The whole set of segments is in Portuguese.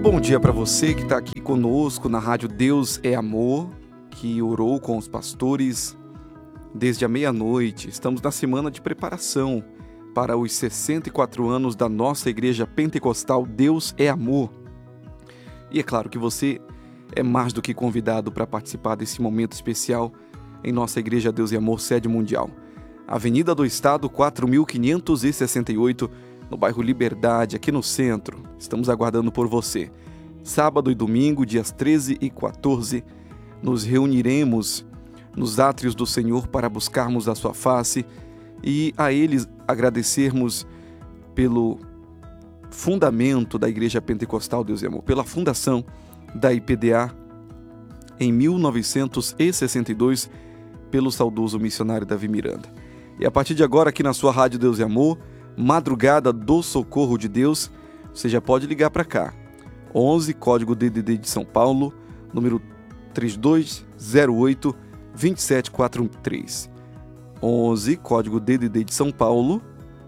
Bom dia para você que está aqui conosco na Rádio Deus é Amor, que orou com os pastores desde a meia-noite. Estamos na semana de preparação para os 64 anos da nossa Igreja Pentecostal Deus é Amor. E é claro que você é mais do que convidado para participar desse momento especial em nossa Igreja Deus é Amor, sede mundial. Avenida do Estado, 4568, no bairro Liberdade, aqui no centro. Estamos aguardando por você. Sábado e domingo, dias 13 e 14, nos reuniremos nos átrios do Senhor para buscarmos a sua face e a Ele agradecermos pelo fundamento da Igreja Pentecostal Deus e Amor, pela fundação da IPDA em 1962 pelo saudoso missionário Davi Miranda. E a partir de agora, aqui na sua Rádio Deus e Amor, Madrugada do Socorro de Deus, você já pode ligar para cá. 11, código DDD de São Paulo, número 3208-2743. 11, código DDD de São Paulo,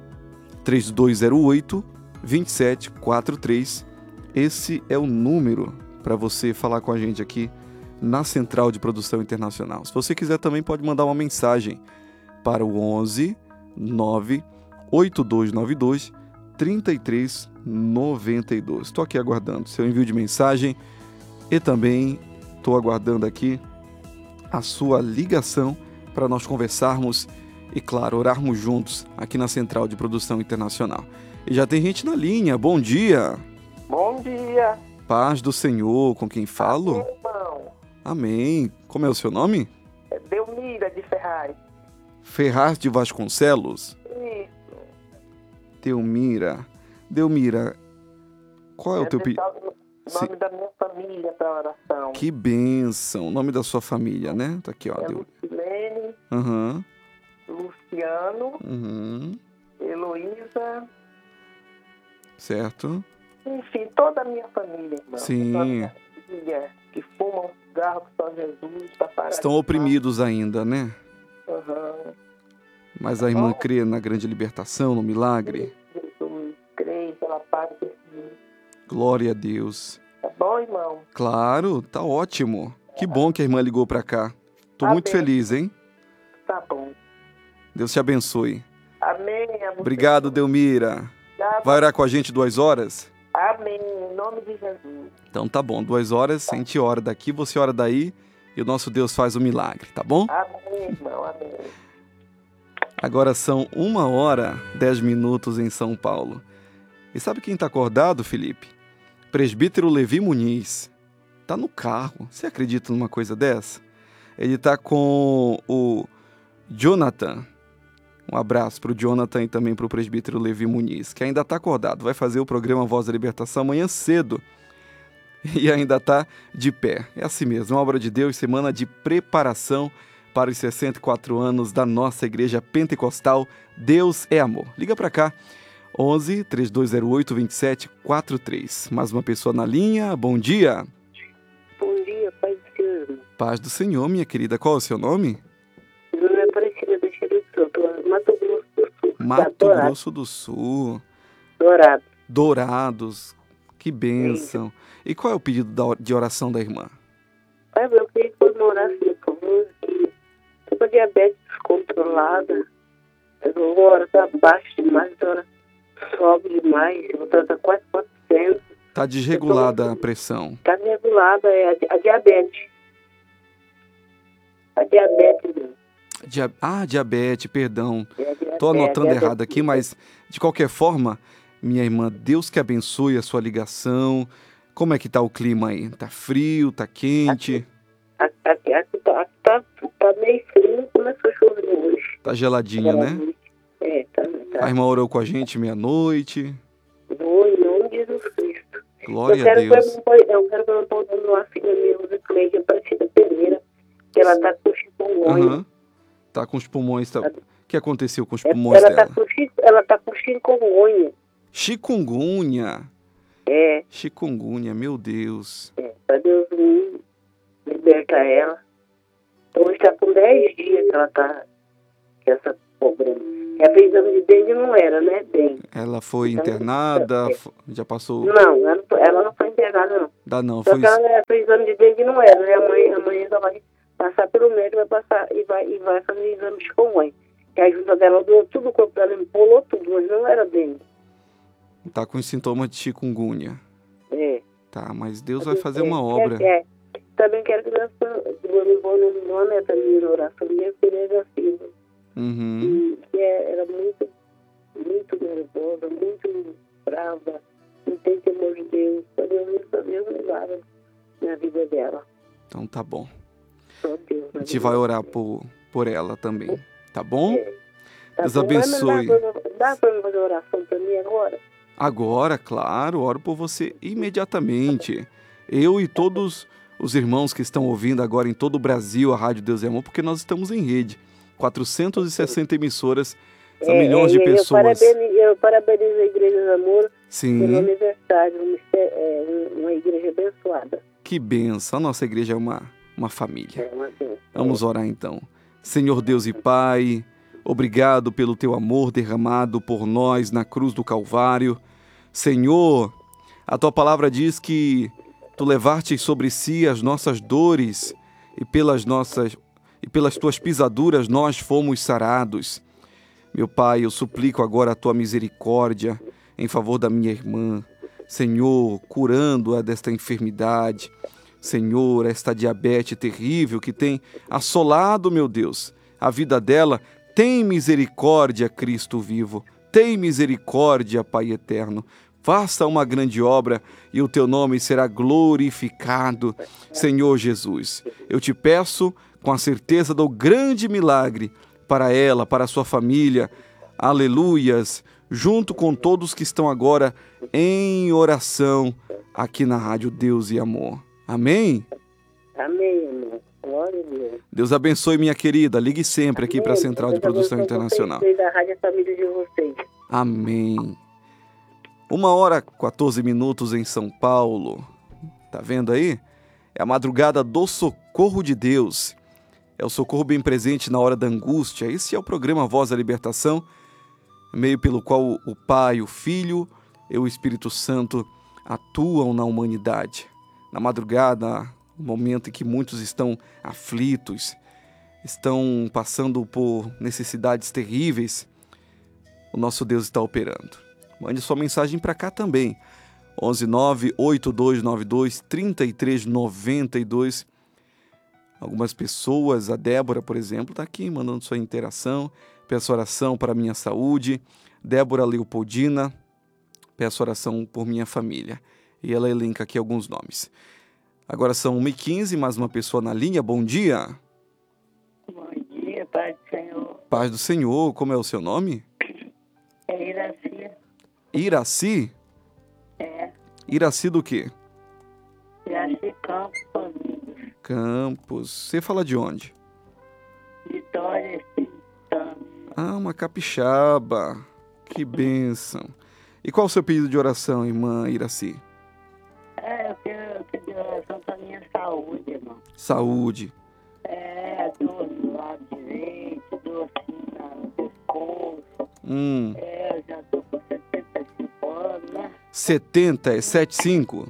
3208-2743. Esse é o número para você falar com a gente aqui na Central de Produção Internacional. Se você quiser também pode mandar uma mensagem para o 11 98292 3392. Estou aqui aguardando seu envio de mensagem e também estou aguardando aqui a sua ligação para nós conversarmos e, claro, orarmos juntos aqui na Central de Produção Internacional. E já tem gente na linha. Bom dia. Bom dia. Paz do Senhor, com quem falo? Amém, irmão. Amém. Como é o seu nome? É Delmira de Ferraz. Ferraz de Vasconcelos? Isso. Delmira, qual é o teu pedido? O nome da minha família para oração. Que bênção. O nome da sua família, né? Tá aqui, ó. É Lucilene, Uhum. Luciano, Uhum. Heloísa, Certo. enfim, toda a minha família, irmão. Sim. Toda a minha família que fumam cigarro com São Jesus para parar. Estão oprimidos ainda, né? Uhum. Mas a irmã crê na grande libertação, no milagre. Jesus, creio pela paz de Jesus. Glória a Deus. Tá bom, irmão? Claro, tá ótimo. Que bom que a irmã ligou pra cá. Tô muito Amém. feliz, hein? Tá bom. Deus te abençoe. Amém. Obrigado, Delmira. Vai orar com a gente 2 horas? Amém, em nome de Jesus. Então tá bom, 2 horas, a gente ora daqui, você ora daí e o nosso Deus faz o milagre, tá bom? Amém, irmão, amém. Agora são 1h10 em São Paulo. E sabe quem tá acordado, Felipe? Presbítero Levi Muniz. Tá no carro. Você acredita numa coisa dessa? Ele tá com o Jonathan. Um abraço pro Jonathan e também pro presbítero Levi Muniz, que ainda tá acordado. Vai fazer o programa Voz da Libertação amanhã cedo. E ainda tá de pé. É assim mesmo, uma obra de Deus, semana de preparação para os 64 anos da nossa Igreja Pentecostal Deus é Amor. Liga para cá, 11 3208 2743. Mais uma pessoa na linha, bom dia. Bom dia, Pai do Senhor. Paz do Senhor, minha querida, qual é o seu nome? Meu nome é Aparecida do Espírito Santo, Mato Grosso do Sul. Mato Grosso do Sul. Dourado. Dourados, que bênção. E qual é o pedido de oração da irmã? Pai, eu queria que você orasse por mim, que tô com a diabetes descontrolada. Eu vou hora tá baixo demais, a hora sobe demais, eu vou tratar quase 400. Tá desregulada a pressão. Tá desregulada, é a diabetes. A diabetes, meu. Diabetes, perdão. É Tô anotando diabetes. errado aqui, mas de qualquer forma, minha irmã, Deus que abençoe a sua ligação. Como é que tá o clima aí? Tá frio, tá quente? Aqui tá meio frio, começou a chover hoje. Tá geladinha, né? É, tá. A irmã orou com a gente meia-noite. Vou em nome de Jesus Cristo. Glória a Deus. Eu quero perguntar uma filha minha, Cleide Aparecida Pereira, que ela tá com chikungunya. Aham. Tá com os pulmões. Tá... O que aconteceu com os pulmões ela dela? Ela tá com chikungunya. Chikungunya. É. Chikungunya, meu Deus. Pra Deus libertar ela. Então está com 10 dias que ela tá com essa problema. Ela fez exame de dengue e não era, né? Dengue. Ela foi Então, internada, já passou... Não, ela não foi internada. nada, não. Dá não, Só foi que ela fez exame de dengue e não era, né? Amanhã ela vai passar pelo médico, vai passar e vai fazer exames de comum. Que a junta dela doeu tudo, o corpo dela empolou tudo, mas não era dengue. tá com sintoma de chikungunya. É. Tá, mas Deus vai fazer uma obra. Também quero que Deus não a neta minha na oração, minha filha era filha. Uhum. Que era muito, muito nervosa, muito brava, não tem temor de Deus. Só Deus levava na vida dela. Então tá bom. Só Deus. A gente vai orar por ela também, tá bom? Tá Deus bom? abençoe. Dá pra fazer oração pra mim agora? Agora, claro, oro por você imediatamente. Eu e todos os irmãos que estão ouvindo agora em todo o Brasil a Rádio Deus é Amor, porque nós estamos em rede. 460 emissoras, são milhões de pessoas. Eu parabenizo a Igreja do Amor pelo Sim, aniversário, uma igreja abençoada. que bênção. A nossa igreja é uma família. Uma bênção. Vamos orar então. Senhor Deus e Pai, obrigado pelo teu amor derramado por nós na cruz do Calvário. Senhor, a tua palavra diz que tu levaste sobre si as nossas dores e pelas tuas pisaduras nós fomos sarados. Meu Pai, eu suplico agora a tua misericórdia em favor da minha irmã. Senhor, curando-a desta enfermidade. Senhor, esta diabetes terrível que tem assolado, meu Deus, a vida dela. Tem misericórdia, Cristo vivo. Tem misericórdia, Pai eterno. Faça uma grande obra e o teu nome será glorificado, Senhor Jesus. Eu te peço com a certeza do grande milagre para ela, para a sua família. Aleluias, junto com todos que estão agora em oração aqui na Rádio Deus e Amor. Amém? Amém, irmão. Glória a Deus. Deus abençoe, minha querida. Ligue sempre aqui para a Central de Produção Internacional. Da Rádio Família de vocês. Amém. 1h14 em São Paulo. Tá vendo aí? É a madrugada do socorro de Deus. É o socorro bem presente na hora da angústia. Esse é o programa Voz da Libertação, meio pelo qual o Pai, o Filho e o Espírito Santo atuam na humanidade. Na madrugada, no momento em que muitos estão aflitos, estão passando por necessidades terríveis, o nosso Deus está operando. Mande sua mensagem para cá também. 11982923392. Algumas pessoas, a Débora, por exemplo, está aqui mandando sua interação. Peço oração para a minha saúde. Débora Leopoldina, peço oração por minha família. E ela elenca aqui alguns nomes. Agora são 1h15, mais uma pessoa na linha. Bom dia. Bom dia, Pai do Senhor. Paz do Senhor, como é o seu nome? É Iraci. Iraci? É. Iraci do quê? Iraci Campos, Família. Campos. Você fala de onde? Vitória, Espírito Santo. Ah, uma capixaba. Que bênção. E qual o seu pedido de oração, irmã Iraci? Eu quero oração para minha saúde, irmão. Saúde. Dor no lado direito, dor assim no pescoço. Eu já tô com 75 anos, né? 70, é 75?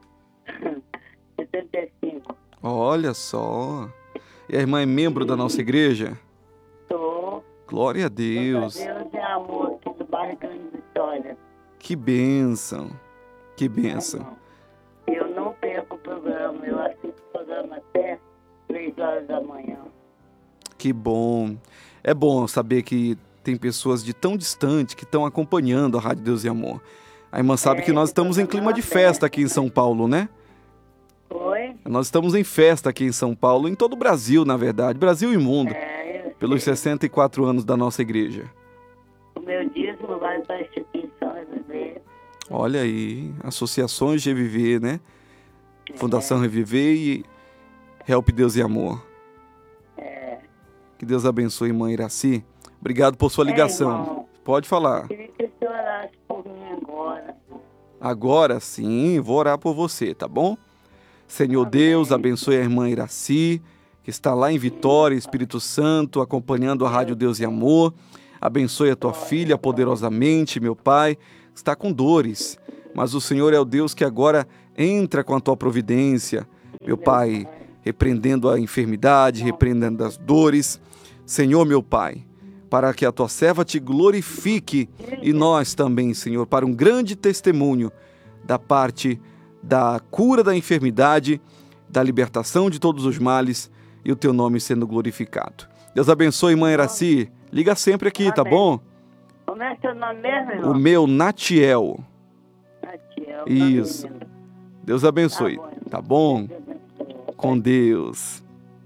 75. Olha só. E a irmã é membro da nossa igreja? Tô. Glória a Deus. Deus é amor aqui do bairro Grande Vitória. Que bênção. Que bênção. Eu não perco o programa, eu assisto o programa até 3 horas da manhã. Que bom. É bom saber que tem pessoas de tão distante que estão acompanhando a Rádio Deus e Amor. A irmã sabe que nós estamos em clima de festa aqui em São Paulo, né? Oi? Nós estamos em festa aqui em São Paulo, em todo o Brasil, na verdade, Brasil e mundo, pelos 64 anos da nossa igreja. O meu dízimo vai para a instituição Reviver. Olha aí, associações de Reviver, né? Fundação Reviver e Help Deus e Amor. Que Deus abençoe, irmã Iraci. Obrigado por sua ligação. Irmão, Pode falar. queria que você orasse por mim agora. Agora sim, vou orar por você, tá bom? Senhor Deus, abençoe a irmã Iraci, que está lá em Vitória, Espírito Santo, acompanhando a Rádio Deus e Amor. Abençoe a tua filha poderosamente, meu Pai, que está com dores mas o Senhor é o Deus que agora entra com a tua providência, meu Pai, repreendendo a enfermidade, repreendendo as dores. Senhor, meu Pai, para que a tua serva te glorifique e nós também, Senhor, para um grande testemunho da parte da cura da enfermidade, da libertação de todos os males e o teu nome sendo glorificado. Deus abençoe, mãe Iraci. Liga sempre aqui, tá bom? Como é seu nome mesmo, irmão? O meu, Natiel. Natiel. Isso. Deus abençoe, tá bom? Com Deus.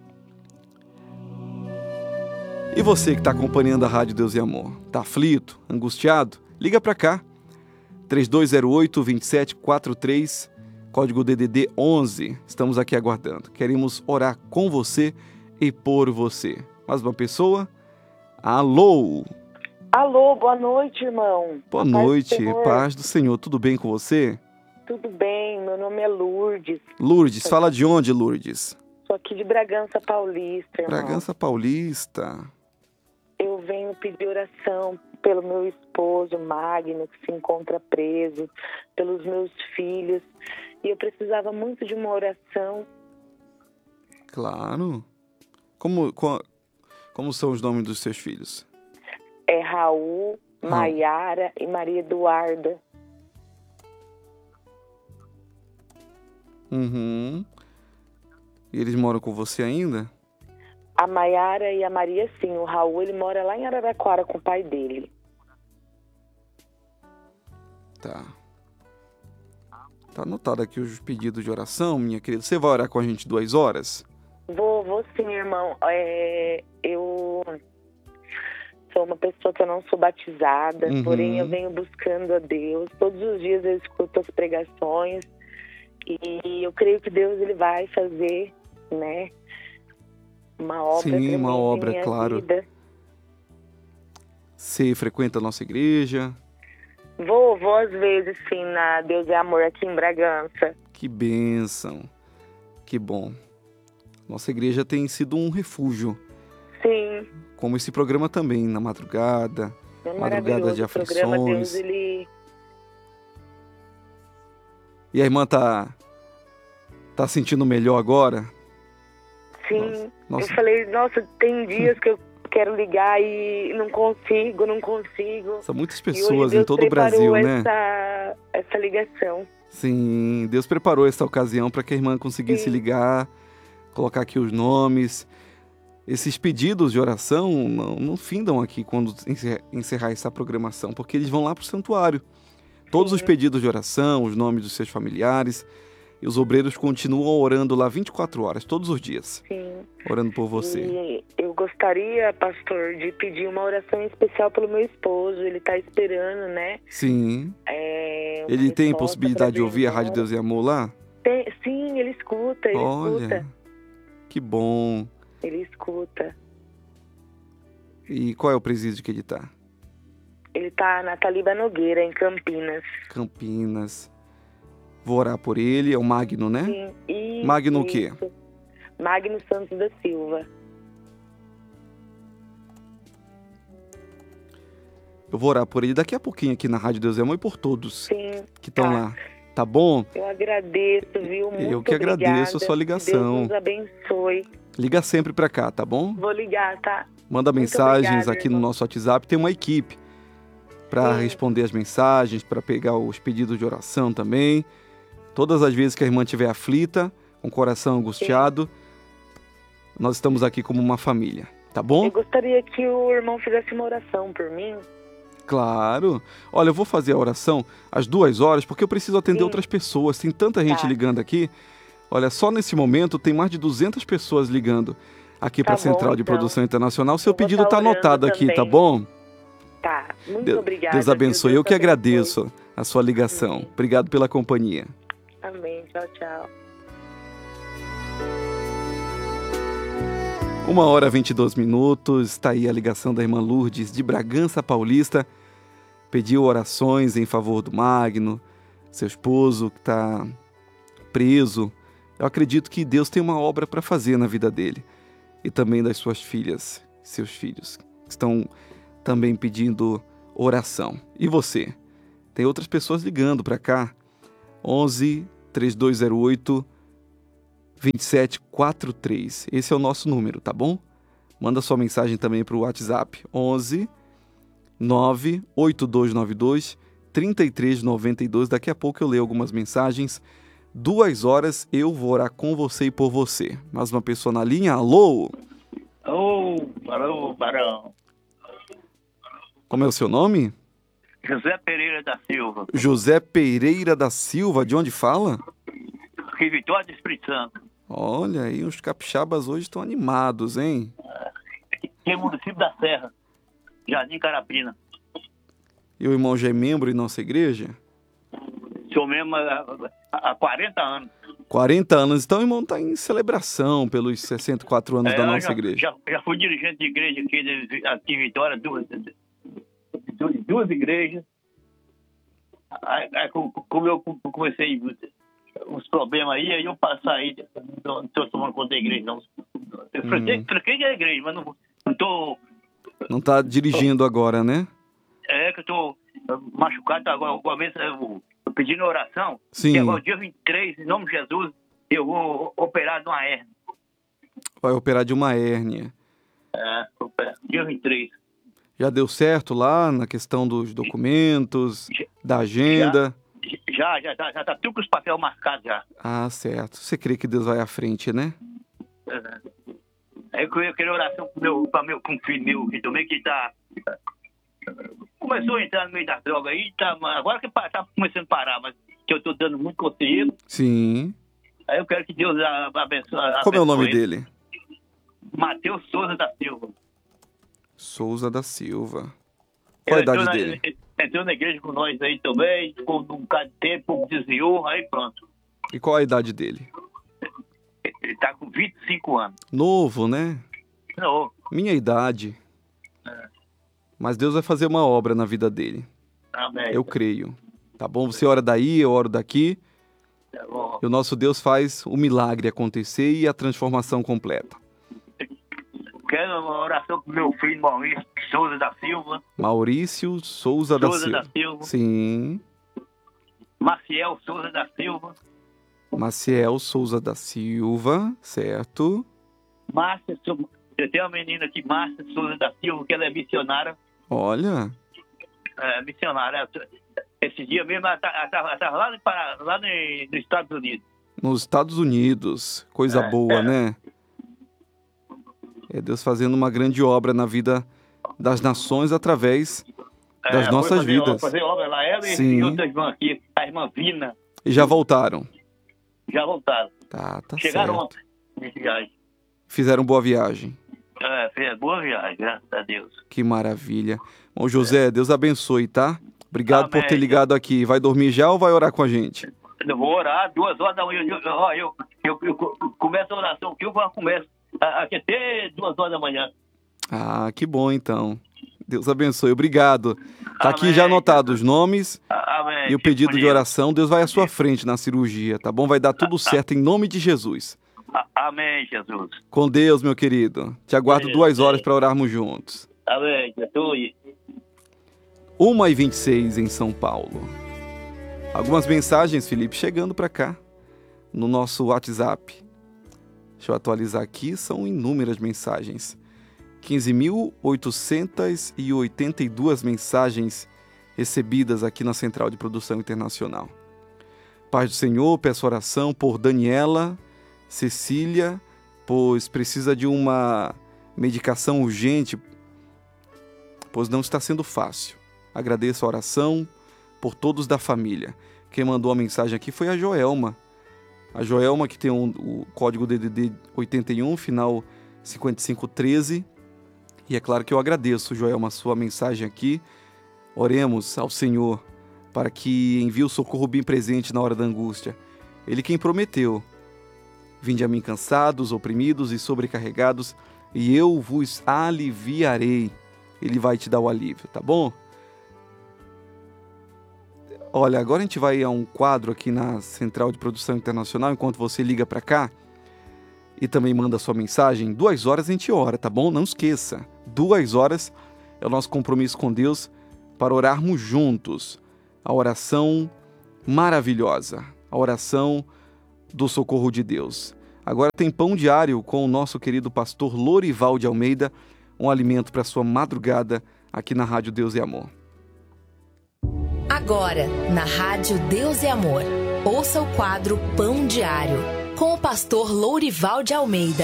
E você que está acompanhando a Rádio Deus e Amor, tá aflito, angustiado? Liga para cá. 3208-2743, código DDD 11. Estamos aqui aguardando. Queremos orar com você e por você. Mais uma pessoa? Alô? Alô, boa noite, irmão. Boa noite, paz do Senhor. Tudo bem com você? Tudo bem, meu nome é Lourdes. Lourdes, fala de onde, Lourdes? Sou aqui de Bragança Paulista, irmão. Bragança Paulista. Eu venho pedir oração pelo meu esposo, Magno, que se encontra preso, pelos meus filhos. E eu precisava muito de uma oração. Claro. Como são os nomes dos seus filhos? É Raul, Maiara e Maria Eduarda. Uhum. E eles moram com você ainda? A Maiara e a Maria, sim. O Raul, ele mora lá em Araraquara com o pai dele. Tá. Tá anotado aqui os pedidos de oração, minha querida. Você vai orar com a gente 2 horas? Vou sim, irmão. Eu sou uma pessoa que eu não sou batizada, porém eu venho buscando a Deus. Todos os dias eu escuto as pregações e eu creio que Deus ele vai fazer, né, uma obra. Sim, uma obra, em minha claro. vida. Você frequenta a nossa igreja? Vou às vezes, sim, na Deus é Amor aqui em Bragança. Que bênção. Que bom. Nossa igreja tem sido um refúgio. Sim. Como esse programa também, na madrugada. É Madrugada de maravilhoso o programa. aflições. Deus, ele... E a irmã tá sentindo melhor agora? Sim. Nossa. Eu falei, nossa, tem dias que eu quero ligar e não consigo. São muitas E pessoas hoje Deus em todo o Brasil, preparou né? essa ligação. Sim, Deus preparou essa ocasião para que a irmã conseguisse Sim. ligar, colocar aqui os nomes. Esses pedidos de oração não findam aqui quando encerrar essa programação, porque eles vão lá para o santuário. Todos os pedidos de oração, os nomes dos seus familiares, e os obreiros continuam orando lá 24 horas, todos os dias. Sim. Orando por você. E eu gostaria, pastor, de pedir uma oração especial pelo meu esposo. Ele está esperando, né? Sim. Uma Ele tem resposta possibilidade de pra ouvir a vir Rádio embora. Deus e Amor lá? Sim, ele escuta, Olha, que bom. Ele escuta. E qual é o presídio que ele está? Ele tá na Taliba Nogueira, em Campinas. Campinas. Vou orar por ele, é o Magno, né? Sim. Isso, Magno o quê? isso. Magno Santos da Silva. Eu vou orar por ele daqui a pouquinho aqui na Rádio Deus e Amor e por todos Sim. que estão lá. Tá bom? Eu agradeço, viu? Muito Eu que agradeço a sua ligação. Deus nos abençoe. Liga sempre pra cá, tá bom? Vou ligar, tá? Manda Muito mensagens obrigada, aqui no irmão. nosso WhatsApp. Tem uma equipe para Sim. responder as mensagens, para pegar os pedidos de oração também. Todas as vezes que a irmã estiver aflita, com o coração angustiado, nós estamos aqui como uma família, tá bom? Eu gostaria que o irmão fizesse uma oração por mim. Claro. Olha, eu vou fazer a oração às 2 horas, porque eu preciso atender Sim. outras pessoas. Tem tanta gente Tá. ligando aqui. Olha, só nesse momento tem mais de 200 pessoas ligando aqui para a Tá Central bom, de então. Produção Internacional. Seu Eu vou pedido tá está orando anotado aqui, tá também. bom? Tá. Muito obrigada. Deus abençoe. viu? Eu que Deus abençoe. agradeço a sua ligação. Amém. Obrigado pela companhia. Amém. Tchau, tchau. 1h22. Está aí a ligação da irmã Lourdes de Bragança Paulista. Pediu orações em favor do Magno, seu esposo que está preso. Eu acredito que Deus tem uma obra para fazer na vida dele. E também das suas filhas, seus filhos, que estão também pedindo oração. E você? Tem outras pessoas ligando para cá. 11 3208 2743. Esse é o nosso número, tá bom? Manda sua mensagem também para o WhatsApp. 11 98292 3392. Daqui a pouco eu leio algumas mensagens. 2 horas eu vou orar com você e por você. Mais uma pessoa na linha. Alô? Alô, Barão. Como é o seu nome? José Pereira da Silva. José Pereira da Silva. De onde fala? Aqui, Vitória do Espírito Santo. Olha aí, os capixabas hoje estão animados, hein? Aqui é o município da Serra, Jardim Carapina. E o irmão já é membro em nossa igreja? Sou mesmo há 40 anos. 40 anos, então o irmão está em celebração pelos 64 anos da nossa igreja. Já fui dirigente de igreja aqui em Vitória, duas igrejas. Aí, como eu comecei uns problemas aí eu saí, não estou tomando conta da igreja, não. Eu frequei a igreja, mas não estou... Não está dirigindo agora, né? É que eu estou machucado agora, uma vez eu pedindo oração. Sim. E agora, dia 23, em nome de Jesus, eu vou operar de uma hérnia. Vai operar de uma hérnia. Dia 23. Já deu certo lá na questão dos documentos, da agenda? Já tá tudo com os papéis marcados já. Ah, certo. Você crê que Deus vai à frente, né? Aí eu queria oração com um filho meu que também que tá... Começou a entrar no meio das drogas aí, agora que tá começando a parar, mas que eu tô dando muito conselho. Sim. Aí eu quero que Deus abençoe. Como é o nome dele? Mateus Souza da Silva. Souza da Silva. Qual a idade dele? Entrou na igreja com nós aí também, ficou um bocado de tempo, desviou, aí pronto. E qual a idade dele? Ele tá com 25 anos. Novo, né? Novo. Minha idade. Mas Deus vai fazer uma obra na vida dele. Amém. Eu creio. Tá bom? Você ora daí, eu oro daqui. Tá bom. E o nosso Deus faz o milagre acontecer e a transformação completa. Quero uma oração pro meu filho Maurício Souza da Silva. Maurício Souza da Silva. Sim. Maciel Souza da Silva. Maciel Souza da Silva, certo. Márcia, eu tenho uma menina aqui, Márcia Souza da Silva, que ela é missionária. Olha. Missionária. Esse dia mesmo ela tá lá nos Estados Unidos. Nos Estados Unidos. Coisa boa, né? É Deus fazendo uma grande obra na vida das nações através das nossas vidas. Fazer obra lá, ela e outra irmã aqui, a irmã Vina. E já voltaram? Já voltaram. Tá Chegaram certo. ontem de viagem. Fizeram boa viagem. Fez boa viagem, graças a Deus. Que maravilha. Bom, José, Deus abençoe, tá? Obrigado por ter ligado aqui. Vai dormir já ou vai orar com a gente? Eu vou orar 2 horas da manhã. Eu começo a oração aqui, eu começo aqui até 2 horas da manhã. Ah, que bom então. Deus abençoe. Obrigado. Tá aqui já anotado os nomes e o pedido de oração. Deus vai à sua frente na cirurgia, tá bom? Vai dar tudo certo em nome de Jesus. Amém, Jesus. Com Deus, meu querido. Te aguardo 2 horas para orarmos juntos. Amém, Jesus. 1h26 em São Paulo. Algumas mensagens, Felipe, chegando para cá no nosso WhatsApp. Deixa eu atualizar aqui, são inúmeras mensagens. 15.882 mensagens recebidas aqui na Central de Produção Internacional. Paz do Senhor, peço oração por Daniela Cecília, pois precisa de uma medicação urgente, pois não está sendo fácil. Agradeço a oração por todos da família. Quem mandou a mensagem aqui foi a Joelma. A Joelma, que tem o código DDD 81, final 5513. E é claro que eu agradeço, Joelma, a sua mensagem aqui. Oremos ao Senhor para que envie o socorro bem presente na hora da angústia. Ele quem prometeu: vinde a mim cansados, oprimidos e sobrecarregados, e eu vos aliviarei. Ele vai te dar o alívio, tá bom? Olha, agora a gente vai a um quadro aqui na Central de Produção Internacional, enquanto você liga para cá e também manda sua mensagem. 2 horas a gente ora, tá bom? Não esqueça, 2 horas é o nosso compromisso com Deus para orarmos juntos. a oração maravilhosa, a oração do socorro de Deus. Agora tem Pão Diário com o nosso querido pastor Lorival de Almeida, um alimento para sua madrugada aqui na Rádio Deus e Amor. Agora, na Rádio Deus e Amor, ouça o quadro Pão Diário, com o pastor Lorival de Almeida.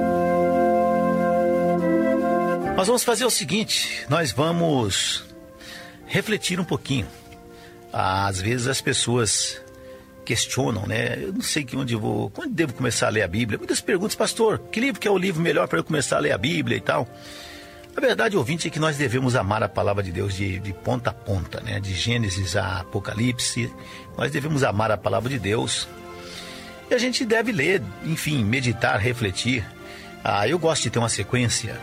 Nós vamos fazer o seguinte, nós vamos refletir um pouquinho. Às vezes as pessoas questionam, né? Eu não sei quando devo começar a ler a Bíblia. Muitas perguntas, pastor, que livro que é o livro melhor para eu começar a ler a Bíblia e tal? A verdade, ouvinte, é que nós devemos amar a palavra de Deus de ponta a ponta, né? De Gênesis a Apocalipse, nós devemos amar a palavra de Deus. E a gente deve ler, enfim, meditar, refletir. Eu gosto de ter uma sequência.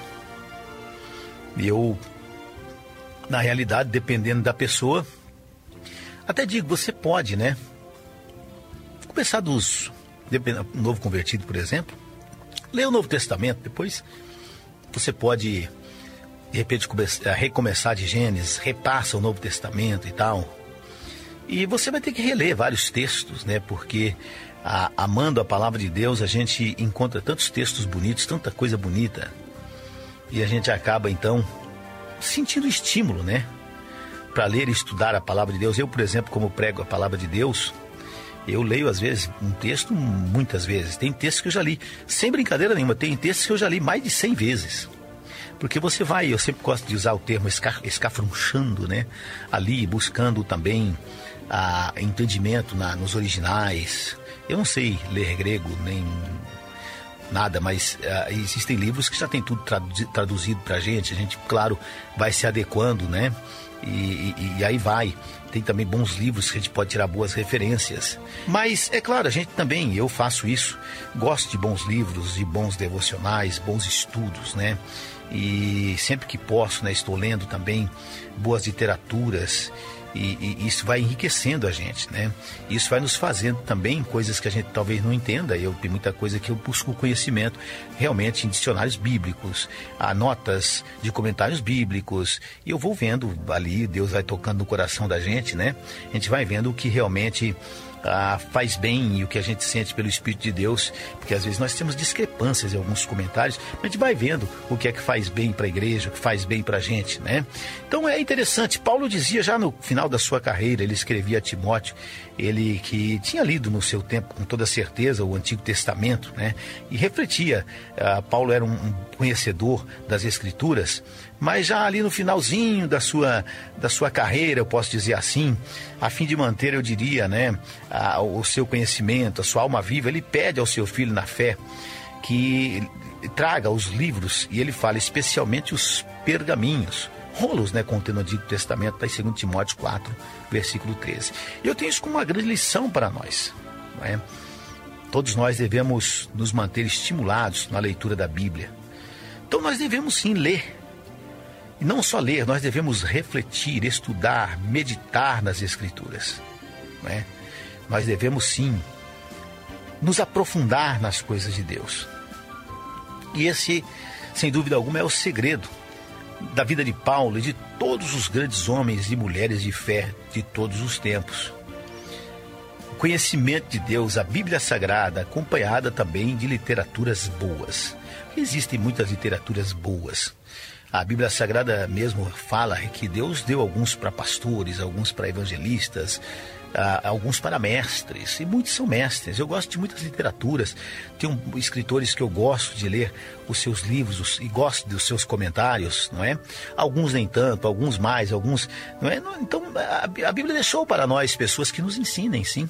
Na realidade, dependendo da pessoa, até digo, você pode, né? Começar um novo convertido, por exemplo, ler o Novo Testamento, depois você pode, de repente, recomeçar de Gênesis, repassa o Novo Testamento e tal. E você vai ter que reler vários textos, né? Porque amando a palavra de Deus, a gente encontra tantos textos bonitos, tanta coisa bonita. E a gente acaba, então, sentindo estímulo, né? Para ler e estudar a palavra de Deus. Eu, por exemplo, como prego a palavra de Deus, eu leio, às vezes, um texto muitas vezes. Tem textos que eu já li, sem brincadeira nenhuma, tem textos que eu já li mais de 100 vezes. Porque eu sempre gosto de usar o termo escafrunchando, né? Ali, buscando também entendimento nos originais. Eu não sei ler grego, nem nada, mas existem livros que já tem tudo traduzido pra gente. A gente, claro, vai se adequando, né? E aí vai. Tem também bons livros que a gente pode tirar boas referências. Mas, é claro, eu faço isso. Gosto de bons livros, de bons devocionais, bons estudos, né? E sempre que posso, né, estou lendo também boas literaturas. E isso vai enriquecendo a gente, né? Isso vai nos fazendo também coisas que a gente talvez não entenda. Tem muita coisa que eu busco conhecimento realmente em dicionários bíblicos, notas de comentários bíblicos. E eu vou vendo ali, Deus vai tocando no coração da gente, né? A gente vai vendo o que realmente faz bem e o que a gente sente pelo Espírito de Deus, porque às vezes nós temos discrepâncias em alguns comentários, mas a gente vai vendo o que é que faz bem para a igreja, o que faz bem para a gente, né? Então é interessante, Paulo dizia já no final da sua carreira, ele escrevia a Timóteo, ele que tinha lido no seu tempo com toda certeza o Antigo Testamento, né? E refletia, Paulo era um conhecedor das Escrituras, mas já ali no finalzinho da sua carreira, eu posso dizer assim, a fim de manter, eu diria, né, o seu conhecimento, a sua alma viva, ele pede ao seu filho na fé que traga os livros, e ele fala especialmente os pergaminhos, rolos, né, contendo o Antigo Testamento, está em 2 Timóteo 4, versículo 13. E eu tenho isso como uma grande lição para nós, não é? Todos nós devemos nos manter estimulados na leitura da Bíblia. Então nós devemos sim ler. E não só ler, nós devemos refletir, estudar, meditar nas Escrituras, não é? Nós devemos sim nos aprofundar nas coisas de Deus. E esse, sem dúvida alguma, é o segredo da vida de Paulo e de todos os grandes homens e mulheres de fé de todos os tempos. O conhecimento de Deus, a Bíblia Sagrada, acompanhada também de literaturas boas. Existem muitas literaturas boas. A Bíblia Sagrada mesmo fala que Deus deu alguns para pastores, alguns para evangelistas, alguns para mestres, e muitos são mestres. Eu gosto de muitas literaturas, tem escritores que eu gosto de ler os seus livros e gosto dos seus comentários, não é? Alguns nem tanto, alguns mais, alguns, não é? Então a Bíblia deixou para nós pessoas que nos ensinem, sim.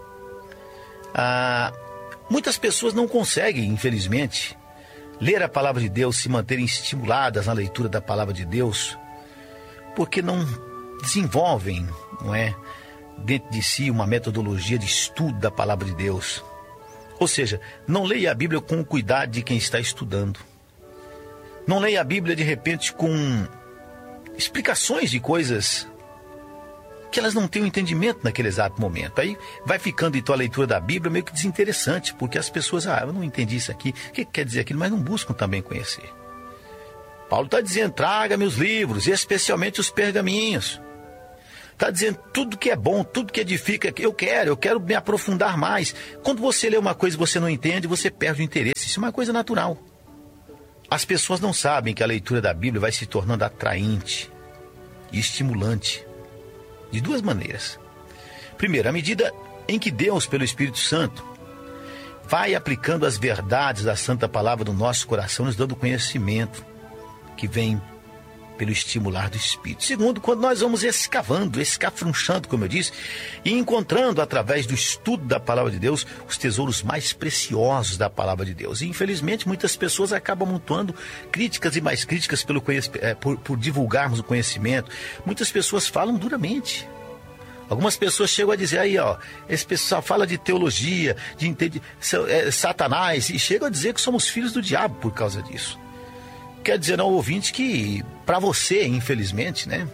Muitas pessoas não conseguem, infelizmente, ler a palavra de Deus, se manterem estimuladas na leitura da palavra de Deus, porque não desenvolvem, não é, dentro de si uma metodologia de estudo da palavra de Deus. Ou seja, não leia a Bíblia com o cuidado de quem está estudando. Não leia a Bíblia de repente com explicações de coisas que elas não têm o entendimento naquele exato momento. Aí vai ficando então a leitura da Bíblia meio que desinteressante, porque as pessoas, eu não entendi isso aqui, o que quer dizer aquilo, mas não buscam também conhecer. Paulo está dizendo, traga meus livros, especialmente os pergaminhos. está dizendo tudo que é bom, tudo que edifica. Eu quero me aprofundar mais. Quando você lê uma coisa e você não entende, você perde o interesse. Isso é uma coisa natural. As pessoas não sabem que a leitura da Bíblia vai se tornando atraente e estimulante de duas maneiras. Primeiro, à medida em que Deus, pelo Espírito Santo, vai aplicando as verdades da Santa Palavra no nosso coração, nos dando conhecimento que vem pelo estimular do Espírito. Segundo, quando nós vamos escafrunchando, como eu disse, e encontrando, através do estudo da Palavra de Deus, os tesouros mais preciosos da Palavra de Deus. E, infelizmente, muitas pessoas acabam amontoando críticas e mais críticas por divulgarmos o conhecimento. Muitas pessoas falam duramente. Algumas pessoas chegam a dizer aí, esse pessoal fala de teologia, Satanás, e chegam a dizer que somos filhos do diabo por causa disso. Quer dizer ao ouvinte que, para você, infelizmente, né?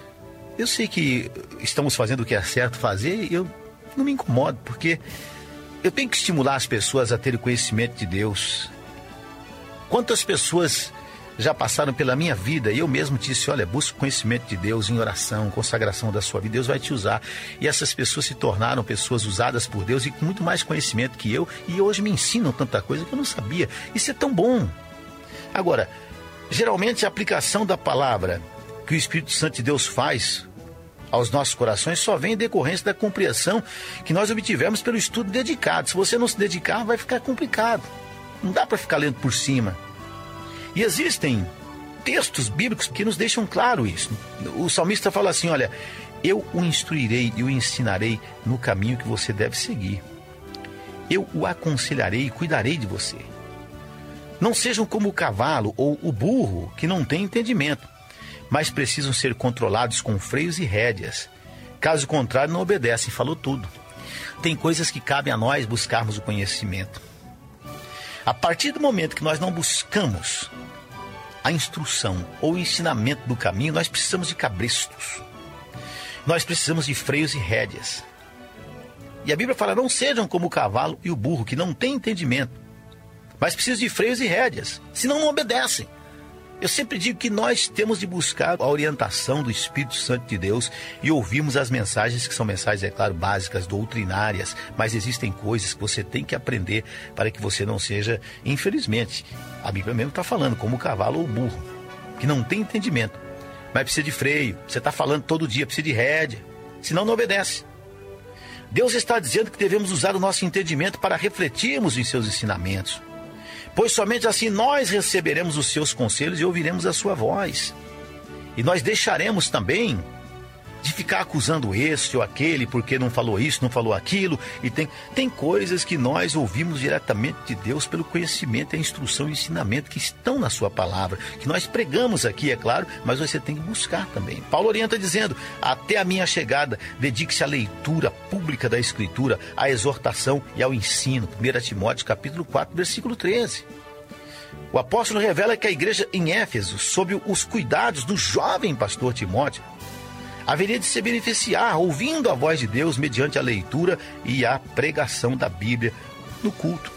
Eu sei que estamos fazendo o que é certo fazer e eu não me incomodo, porque eu tenho que estimular as pessoas a terem conhecimento de Deus. Quantas pessoas já passaram pela minha vida e eu mesmo disse, olha, busca conhecimento de Deus em oração, consagração da sua vida, Deus vai te usar. E essas pessoas se tornaram pessoas usadas por Deus e com muito mais conhecimento que eu, e hoje me ensinam tanta coisa que eu não sabia. Isso é tão bom. Agora, geralmente a aplicação da palavra que o Espírito Santo de Deus faz aos nossos corações só vem em decorrência da compreensão que nós obtivemos pelo estudo dedicado. Se você não se dedicar, vai ficar complicado. Não dá para ficar lendo por cima. E existem textos bíblicos que nos deixam claro isso. O salmista fala assim, olha, eu o instruirei e o ensinarei no caminho que você deve seguir. Eu o aconselharei e cuidarei de você. Não sejam como o cavalo ou o burro, que não têm entendimento, mas precisam ser controlados com freios e rédeas. Caso contrário, não obedecem. Falou tudo. Tem coisas que cabem a nós buscarmos o conhecimento. A partir do momento que nós não buscamos a instrução ou o ensinamento do caminho, nós precisamos de cabrestos. Nós precisamos de freios e rédeas. E a Bíblia fala, não sejam como o cavalo e o burro, que não têm entendimento, mas precisam de freios e rédeas, senão não obedecem. Eu sempre digo que nós temos de buscar a orientação do Espírito Santo de Deus e ouvirmos as mensagens, que são mensagens, é claro, básicas, doutrinárias, mas existem coisas que você tem que aprender para que você não seja, infelizmente, a Bíblia mesmo está falando, como o cavalo ou o burro, que não tem entendimento, mas precisa de freio, você está falando todo dia, precisa de rédea, senão não obedece. Deus está dizendo que devemos usar o nosso entendimento para refletirmos em seus ensinamentos, pois somente assim nós receberemos os seus conselhos e ouviremos a sua voz. E nós deixaremos também de ficar acusando esse ou aquele, porque não falou isso, não falou aquilo. E tem coisas que nós ouvimos diretamente de Deus pelo conhecimento, a instrução e o ensinamento que estão na sua palavra, que nós pregamos aqui, é claro, mas você tem que buscar também. Paulo orienta dizendo, até a minha chegada, dedique-se à leitura pública da Escritura, à exortação e ao ensino. 1 Timóteo capítulo 4, versículo 13. O apóstolo revela que a igreja em Éfeso, sob os cuidados do jovem pastor Timóteo, haveria de se beneficiar ouvindo a voz de Deus mediante a leitura e a pregação da Bíblia no culto.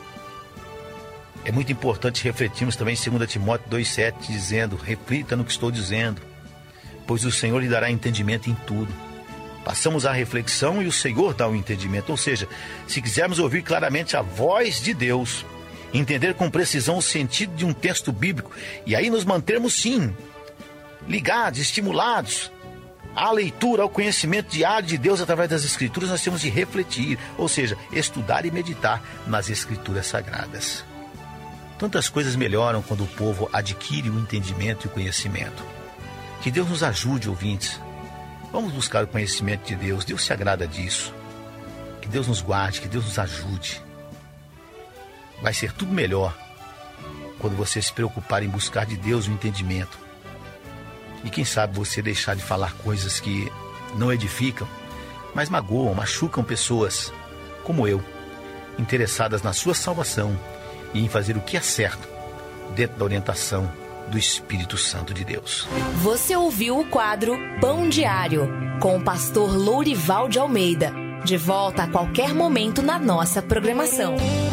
É muito importante refletirmos também em 2 Timóteo 2,7, dizendo, reflita no que estou dizendo, pois o Senhor lhe dará entendimento em tudo. Passamos à reflexão e o Senhor dá o entendimento, ou seja, se quisermos ouvir claramente a voz de Deus, entender com precisão o sentido de um texto bíblico, e aí nos mantermos sim, ligados, estimulados, à leitura, ao conhecimento diário de Deus através das Escrituras, nós temos de refletir, ou seja, estudar e meditar nas Escrituras Sagradas. Tantas coisas melhoram quando o povo adquire o entendimento e o conhecimento. Que Deus nos ajude, ouvintes. Vamos buscar o conhecimento de Deus. Deus se agrada disso. Que Deus nos guarde, que Deus nos ajude. Vai ser tudo melhor quando você se preocupar em buscar de Deus o entendimento. E quem sabe você deixar de falar coisas que não edificam, mas magoam, machucam pessoas como eu, interessadas na sua salvação e em fazer o que é certo dentro da orientação do Espírito Santo de Deus. Você ouviu o quadro Pão Diário, com o pastor Lourival de Almeida. De volta a qualquer momento na nossa programação.